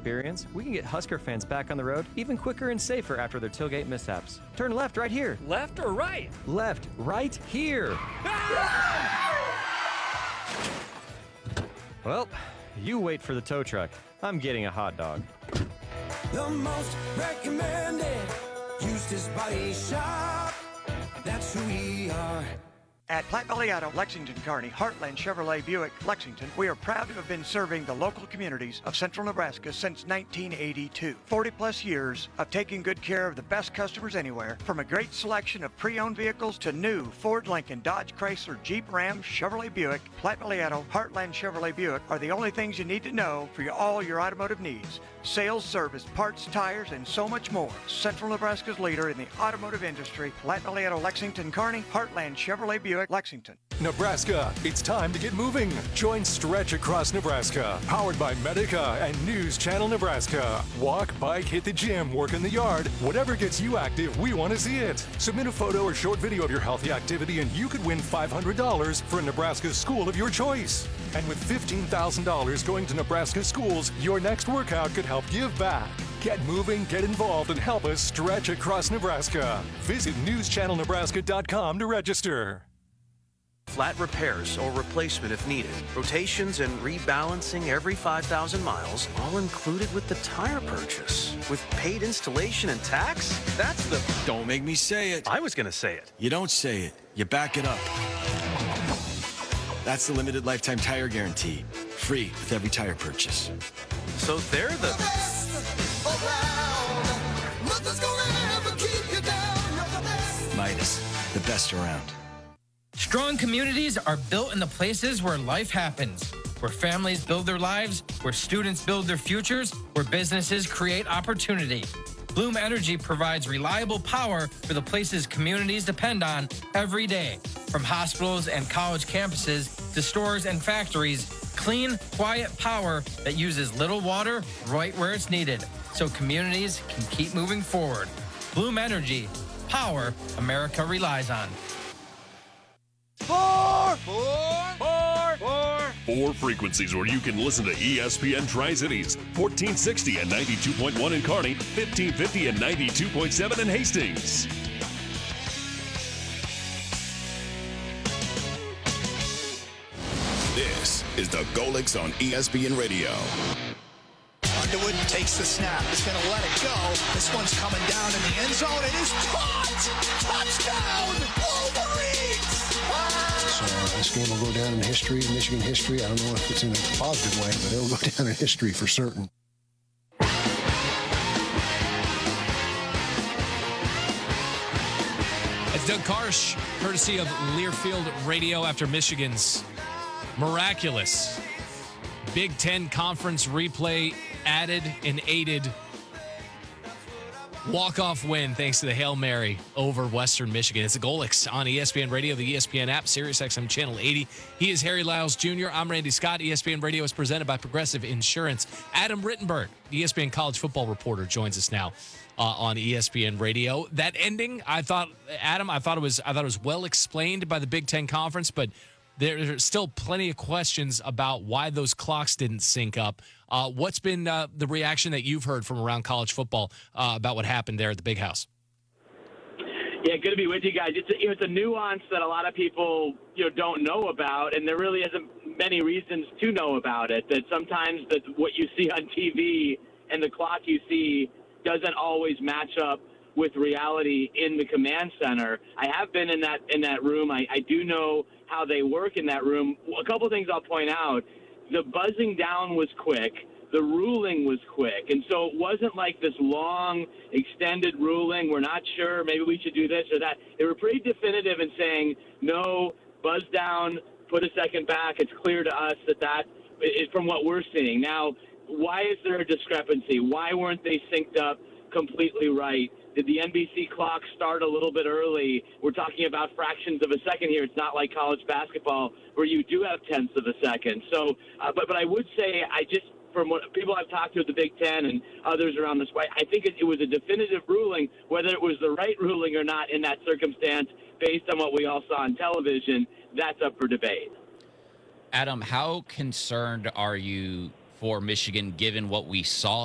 experience, we can get Husker fans back on the road even quicker and safer after their tailgate mishaps. Turn left right here. Left or right? Left right here. Well, you wait for the tow truck. I'm getting a hot dog. The most recommended Eustace Body Shop. That's who we are. At Platte Valley Auto, Lexington, Kearney, Heartland Chevrolet Buick, Lexington, we are proud to have been serving the local communities of central Nebraska since 1982. 40 plus years of taking good care of the best customers anywhere, from a great selection of pre-owned vehicles to new Ford, Lincoln, Dodge, Chrysler, Jeep, Ram, Chevrolet Buick. Platte Valley Auto, Heartland Chevrolet Buick are the only things you need to know for all your automotive needs. Sales, service, parts, tires, and so much more. Central Nebraska's leader in the automotive industry, Platte Valley Auto, Lexington, Kearney, Heartland Chevrolet Buick, Lexington. Nebraska, it's time to get moving. Join Stretch Across Nebraska, powered by Medica and News Channel Nebraska. Walk, bike, hit the gym, work in the yard. Whatever gets you active, we want to see it. Submit a photo or short video of your healthy activity and you could win $500 for a Nebraska school of your choice. And with $15,000 going to Nebraska schools, your next workout could help give back. Get moving, get involved, and help us stretch across Nebraska. Visit newschannelnebraska.com to register. Flat repairs or replacement if needed. Rotations and rebalancing every 5,000 miles, all included with the tire purchase. With paid installation and tax? That's the... Don't make me say it. I was going to say it. You don't say it. You back it up. That's the limited lifetime tire guarantee. Free with every tire purchase. So they're the... Midas, the best around. Strong communities are built in the places where life happens, where families build their lives, where students build their futures, where businesses create opportunity. Bloom Energy provides reliable power for the places communities depend on every day. From hospitals and college campuses to stores and factories, clean, quiet power that uses little water right where it's needed, so communities can keep moving forward. Bloom Energy, power America relies on. Four frequencies where you can listen to ESPN Tri-Cities. 1460 and 92.1 in Kearney, 1550 and 92.7 in Hastings. This is the Golics on ESPN Radio. Underwood takes the snap. He's going to let it go. This one's coming down in the end zone. It is caught! Touchdown! Wolverines! So this game will go down in history, Michigan history. I don't know if it's in a positive way, but it'll go down in history for certain. It's Doug Karsch, courtesy of Learfield Radio after Michigan's miraculous Big Ten Conference replay added and aided walk-off win thanks to the Hail Mary over Western Michigan. It's the Golics on ESPN Radio, the ESPN app, SiriusXM Channel 80. He is Harry Lyles Jr. I'm Randy Scott. ESPN Radio is presented by Progressive Insurance. Adam Rittenberg, ESPN college football reporter, joins us now on ESPN Radio. That ending, I thought it was well explained by the Big Ten Conference, but there's still plenty of questions about why those clocks didn't sync up. What's been the reaction that you've heard from around college football about what happened there at the Big House? Yeah, good to be with you guys. It's a nuance that a lot of people don't know about, and there really isn't many reasons to know about it. That sometimes what you see on TV and the clock you see doesn't always match up with reality in the command center. I have been in that room. I do know how they work in that room. A couple things I'll point out. The buzzing down was quick. The ruling was quick. And so it wasn't like this long, extended ruling. We're not sure. Maybe we should do this or that. They were pretty definitive in saying, no, buzz down, put a second back. It's clear to us that is from what we're seeing. Now, why is there a discrepancy? Why weren't they synced up completely right? Did the NBC clock start a little bit early? We're talking about fractions of a second here. It's not like college basketball where you do have tenths of a second. So, but I would say from what people I've talked to at the Big Ten and others around this way, I think it was a definitive ruling. Whether it was the right ruling or not in that circumstance, based on what we all saw on television, that's up for debate. Adam, how concerned are you for Michigan given what we saw